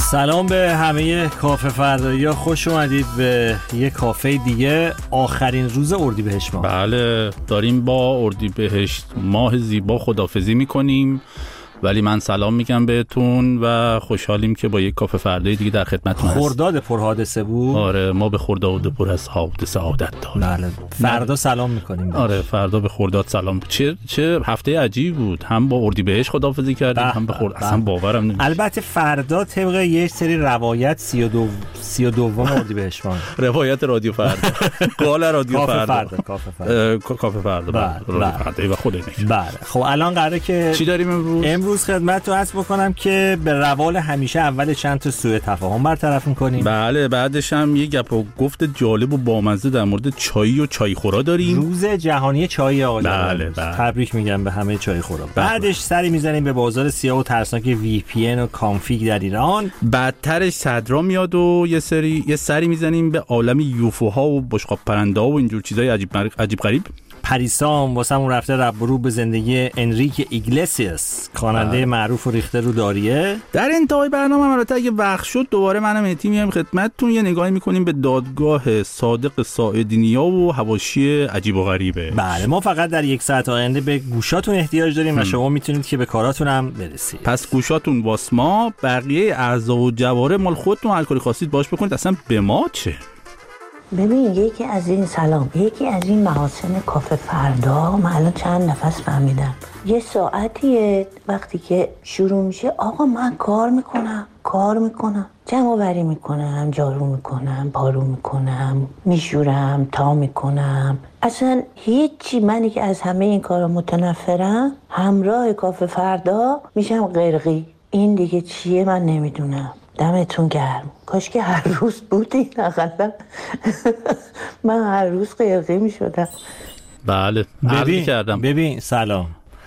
سلام به همه کافه فردایی‌ها، خوش اومدید به یک کافه دیگه. آخرین روز اردیبهشت ماه. بله، داریم با اردیبهشت ماه زیبا خداحافظی میکنیم، ولی من سلام میگم بهتون و خوشحالیم که با یک کافه فردایی دیگه در خدمتتون هستیم. خرداد پرحادثه بود. آره، ما به خرداد پر از حادثه عادت داریم. بله، فردا سلام میکنیم. آره، فردا به خرداد سلام. چه هفته عجیب بود، هم با اردیبهشت خداحافظی کردیم هم به خرداد. اصلا باورم نمیشه. البته فردا طبق یه سری روایت 32 اردیبهشت ماه. روایت رادیو فردا. قال رادیو فردا. کافه فردا. بله و خودت. بله، خب الان قراره که چی داریم امروز خدمتتون عرض بکنم که به روال همیشه اول چند تا سوء تفاهم برطرف می‌کنیم. بله، بعدش هم یه گپ و گفت جالب و بامزه در مورد چای و چای خورا داریم. روز جهانی چای آقا. بله. تبریک میگم به همه چای خورا. بعدش سری میزنیم به بازار سیاه و ترسناک VPN و کانفیگ در ایران. بعدترش صدرا میاد و یه سری میزنیم به عالم یوفوها و بشقاب پرنده ها و اینجور چیزای عجیب غریب. پریسام واسمون رفته رب رو به زندگی انریک ایگلسیاس، خواننده معروف و ریخته رو داریه. در انتهای برنامه البته اگه وقت شد دوباره منم مهدی میام خدمتتون، یه نگاهی میکنیم به دادگاه صادق ساعدنیا و حواشی عجیب و غریبه. بله، ما فقط در یک ساعت آینده به گوشاتون احتیاج داریم و شما میتونید که به کاراتون هم برسید. پس گوشاتون واس ما، بقیه اعضا و جواره مال خودتون، هر کاری خواستید باش بکنید، اصلا به ما چه. ببین، یکی از این محاسن کافه فردا من الان چند نفس فهمیدم. یه ساعتیه وقتی که شروع میشه، آقا من کار میکنم، جمع آوری میکنم، جارو میکنم، پارو میکنم، میشورم، تا میکنم، اصلا هیچی. منی که از همه این کارا متنفرم، همراه کافه فردا میشم قرقی. این دیگه چیه من نمیدونم. دمتون گرم. کاش که هر روز بودین اقلا. من هر روز قیقی می شدم. بله، ببین سلام.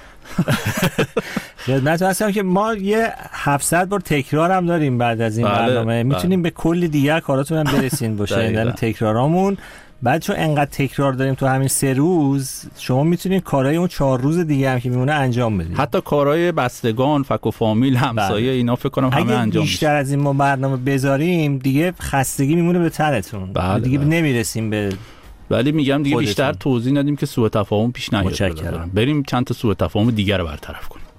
خدمت هستم که ما یه 700 بار تکرار هم داریم بعد از این برنامه. میتونیم به کلی دیگر کاراتون هم برسین با شنیدن تکرارامون. بعد چون انقدر تکرار داریم تو همین 3 روز، شما میتونید کارهای اون 4 روز دیگه هم که میمونه انجام بدید. حتی کارهای بستگان، فک و فامیل، همسایه، اینا فکر کنم همه انجام میشه. بیشتر از این ما برنامه بذاریم دیگه خستگی میمونه به تنتون. دیگه نمیرسیم به. ولی میگم دیگه بیشتر توضیح ندیم که سوء تفاهم پیش نیاد. متشکرم. بریم چند تا سوء تفاهم دیگه رو برطرف کنیم.